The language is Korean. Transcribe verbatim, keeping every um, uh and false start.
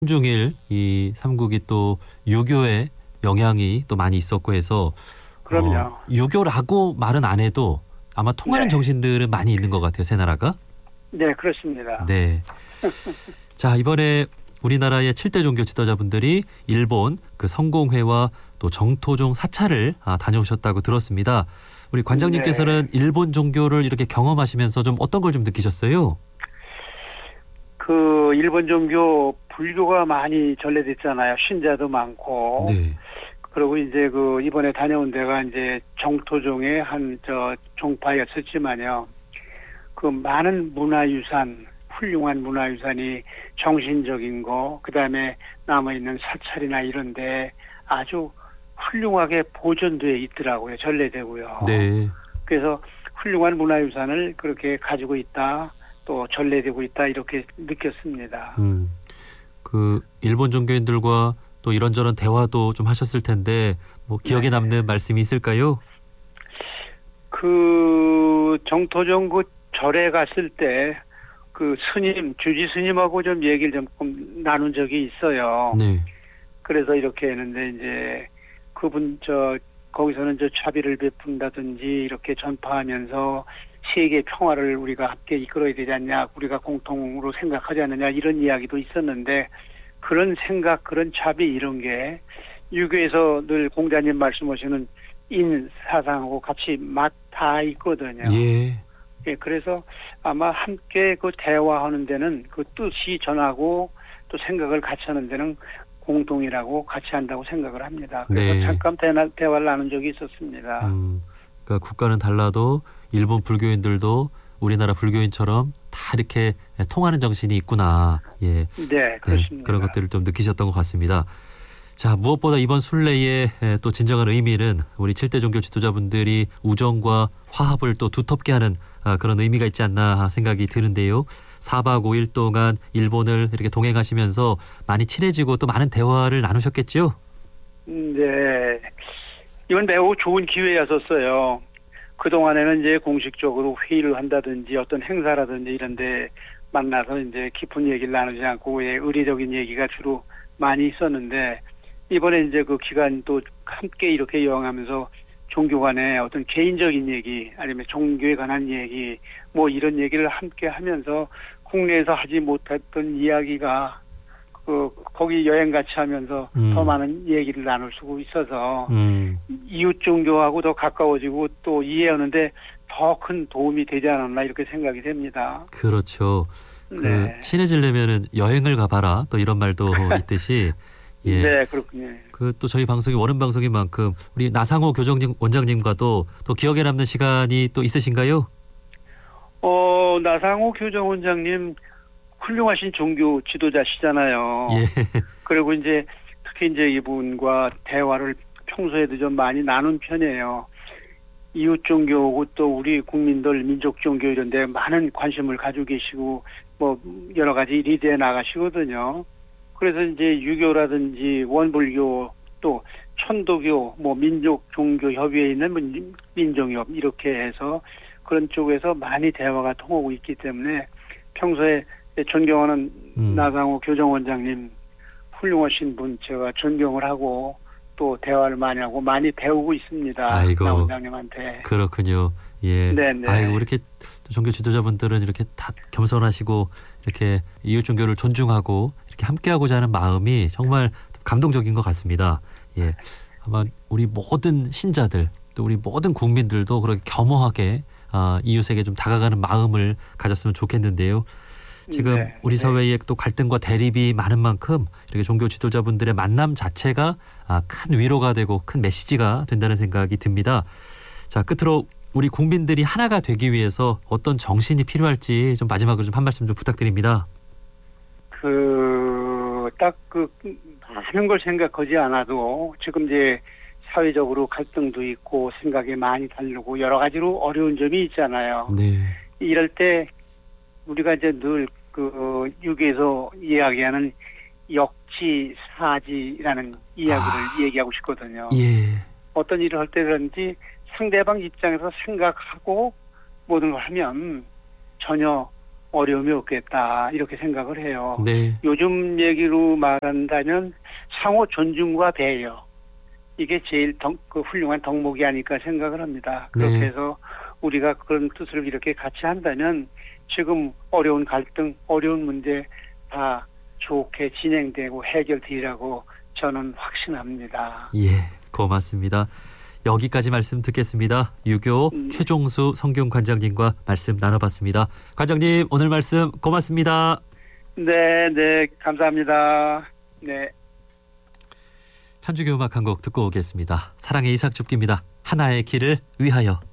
중일 이 삼국이 또 유교의 영향이 또 많이 있었고 해서 그럼요. 어, 유교라고 말은 안 해도 아마 통하는 네. 정신들은 많이 있는 것 같아요. 세 나라가. 네, 그렇습니다. 네. 자, 이번에 우리나라의 칠 대 종교 지도자분들이 일본 그 성공회와 또 정토종 사찰을 아, 다녀오셨다고 들었습니다. 우리 관장님께서는 네. 일본 종교를 이렇게 경험하시면서 좀 어떤 걸 좀 느끼셨어요? 그 일본 종교 불교가 많이 전래됐잖아요. 신자도 많고. 네. 그리고 이제 그 이번에 다녀온 데가 이제 정토종의 한 저 종파였었지만요. 그 많은 문화유산, 훌륭한 문화유산이 정신적인 거, 그다음에 남아있는 사찰이나 이런데 아주 훌륭하게 보존되어 있더라고요. 전래되고요. 네. 그래서 훌륭한 문화유산을 그렇게 가지고 있다, 또 전래되고 있다 이렇게 느꼈습니다. 음. 그 일본 종교인들과 또 이런저런 대화도 좀 하셨을 텐데 뭐 기억에 네. 남는 말씀이 있을까요? 그 정토종 그 절에 갔을 때 그 스님, 주지 스님하고 좀 얘기를 좀 나눈 적이 있어요. 네. 그래서 이렇게 했는데 이제 그분 저 거기서는 저 차비를 베푼다든지 이렇게 전파하면서 세계 평화를 우리가 함께 이끌어야 되지 않냐, 우리가 공통으로 생각하지 않느냐 이런 이야기도 있었는데 그런 생각, 그런 차비 이런 게 유교에서 늘 공자님 말씀하시는 인 사상하고 같이 맞닿아 있거든요. 예. 예, 그래서 아마 함께 그 대화하는 데는 그 뜻이 전하고 또 생각을 같이 하는 데는 공동이라고 같이 한다고 생각을 합니다. 그래서 네. 잠깐 대화, 대화를 나눈 적이 있었습니다. 음. 그러니까 국가는 달라도 일본 불교인들도 우리나라 불교인처럼 다 이렇게 통하는 정신이 있구나. 예. 네, 그렇습니다. 네, 그런 것들을 좀 느끼셨던 것 같습니다. 자, 무엇보다 이번 순례의 또 진정한 의미는 우리 칠 대 종교 지도자분들이 우정과 화합을 또 두텁게 하는 그런 의미가 있지 않나 생각이 드는데요. 사 박 오 일 동안 일본을 이렇게 동행하시면서 많이 친해지고 또 많은 대화를 나누셨겠죠? 네. 이건 매우 좋은 기회였었어요. 그동안에는 이제 공식적으로 회의를 한다든지 어떤 행사라든지 이런 데 만나서 이제 깊은 얘기를 나누지 않고 왜 의례적인 얘기가 주로 많이 있었는데 이번에 이제 그 기간 또 함께 이렇게 여행하면서 종교 간의 어떤 개인적인 얘기 아니면 종교에 관한 얘기 뭐 이런 얘기를 함께 하면서 국내에서 하지 못했던 이야기가 그 거기 여행 같이 하면서 음. 더 많은 얘기를 나눌 수 있어서 음. 이웃 종교하고 더 가까워지고 또 이해하는데 더 큰 도움이 되지 않았나 이렇게 생각이 됩니다. 그렇죠. 그 네. 친해지려면은 여행을 가봐라 또 이런 말도 있듯이 예. 네, 그렇군요. 그 또 저희 방송이 워른 방송인 만큼 우리 나상호 교정님 원장님과도 또 기억에 남는 시간이 또 있으신가요? 어, 나상호 교정원장님 훌륭하신 종교 지도자시잖아요. 예. 그리고 이제 특히 이제 이분과 대화를 평소에도 좀 많이 나눈 편이에요. 이웃 종교고 또 우리 국민들 민족 종교 이런 데 많은 관심을 가지고 계시고 뭐 여러 가지 리드해 나가시거든요. 그래서 이제 유교라든지 원불교 또 천도교 뭐 민족 종교 협의회에 있는 민정협 이렇게 해서 그런 쪽에서 많이 대화가 통하고 있기 때문에 평소에 존경하는 음. 나상호 교정원장님 훌륭하신 분 제가 존경을 하고 또 대화를 많이 하고 많이 배우고 있습니다. 아이고. 나 원장님한테. 그렇군요. 예. 네네. 아이고 이렇게 종교 지도자분들은 이렇게 다 겸손하시고 이렇게 이웃 종교를 존중하고 이렇게 함께하고자 하는 마음이 정말 감동적인 것 같습니다. 예. 아마 우리 모든 신자들 또 우리 모든 국민들도 그렇게 겸허하게 아, 이웃에게 좀 다가가는 마음을 가졌으면 좋겠는데요. 지금 네, 우리 네. 사회에 또 갈등과 대립이 많은 만큼 이렇게 종교 지도자분들의 만남 자체가 아, 큰 위로가 되고 큰 메시지가 된다는 생각이 듭니다. 자, 끝으로 우리 국민들이 하나가 되기 위해서 어떤 정신이 필요할지 좀 마지막으로 좀 한 말씀 좀 부탁드립니다. 그, 딱 그, 많은 걸 생각하지 않아도 지금 이제 사회적으로 갈등도 있고 생각이 많이 다르고 여러 가지로 어려운 점이 있잖아요. 네. 이럴 때 우리가 이제 늘 그 유교에서 이야기하는 역지사지라는 이야기를 아. 얘기하고 싶거든요. 예. 어떤 일을 할 때든지 상대방 입장에서 생각하고 모든 걸 하면 전혀 어려움이 없겠다 이렇게 생각을 해요. 네. 요즘 얘기로 말한다면 상호 존중과 배려 이게 제일 덕, 그 훌륭한 덕목이 아닐까 생각을 합니다. 그렇게 네. 해서 우리가 그런 뜻을 이렇게 같이 한다면 지금 어려운 갈등, 어려운 문제 다 좋게 진행되고 해결되리라고 저는 확신합니다. 예, 고맙습니다. 여기까지 말씀 듣겠습니다. 유교 음. 최종수 성균관장님과 말씀 나눠봤습니다. 관장님 오늘 말씀 고맙습니다. 네, 네, 감사합니다. 네. 천주교 음악 한 곡 듣고 오겠습니다. 사랑의 이삭 줍기입니다. 하나의 길을 위하여.